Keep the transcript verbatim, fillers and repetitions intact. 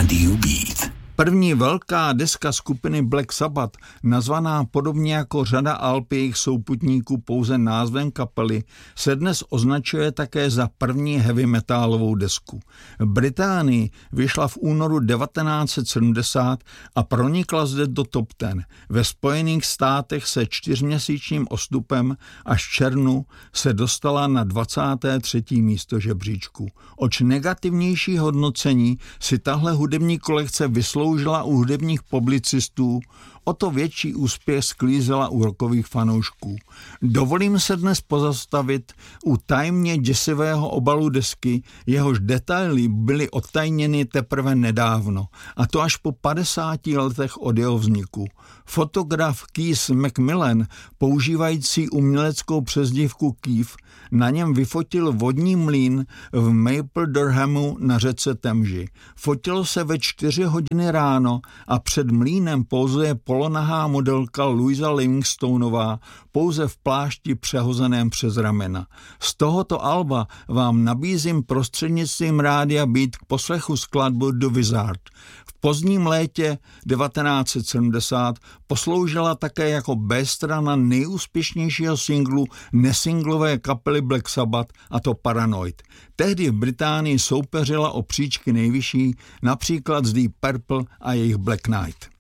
Rádiu Beat. První velká deska skupiny Black Sabbath, nazvaná podobně jako řada alb jejich souputníků pouze názvem kapely, se dnes označuje také za první heavy metalovou desku. V Británii vyšla v únoru devatenáct set sedmdesát a pronikla zde do top deset. Ve Spojených státech se čtyřměsíčním odstupem až v červnu se dostala na dvacáté třetí místo žebříčku. Oč negativnější hodnocení si tahle hudební kolekce vysloužila u hudebních publicistů, o to větší úspěch sklízela u rockových fanoušků. Dovolím se dnes pozastavit u tajemně děsivého obalu desky, jehož detaily byly odtajněny teprve nedávno, a to až po padesáti letech od jeho vzniku. Fotograf Keith Macmillan, používající uměleckou přezdívku Keith, na něm vyfotil vodní mlýn v Maple Durhamu na řece Temži. Fotilo se ve čtyři hodiny ráno a před mlýnem pouzuje polonahá modelka Louisa Livingstoneová pouze v plášti přehozeném přes ramena. Z tohoto alba vám nabízím prostřednictvím Rádia Beat k poslechu skladbu The Wizard. V pozdním létě devatenáct set sedmdesát posloužila také jako B-strana nejúspěšnějšího singlu nesinglové kapely Black Sabbath, a to Paranoid. Tehdy v Británii soupeřila o příčky nejvyšší, například z Deep Purple a jejich Black Knight.